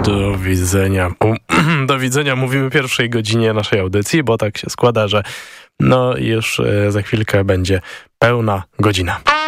Do widzenia. Do widzenia mówimy pierwszej godzinie naszej audycji, bo tak się składa, że już za chwilkę będzie pełna godzina.